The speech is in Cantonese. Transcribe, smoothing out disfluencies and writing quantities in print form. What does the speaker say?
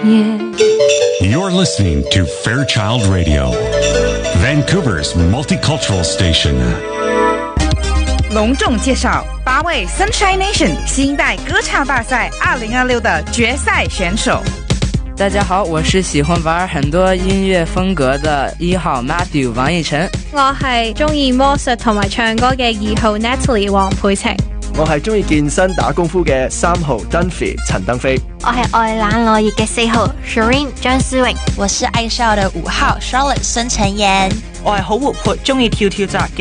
You're listening to Fairchild Radio, Vancouver's multicultural station. 隆重介绍8位 Sunshine Nation 新一代歌唱大赛2026的决赛选手。 大家好，我是喜欢玩很多音乐風格的1號 Matthew 王奕晨。 我係中意魔術同埋唱歌嘅2號 Natalie 黃佩晴。 我係中意健身打功夫嘅3號 Dunphy 陳登飛。 我係愛冷愛熱嘅4號 Shireen 張思穎。 我是愛笑的5號 Charlotte 孫晨妍。 我係好活潑中意跳跳紮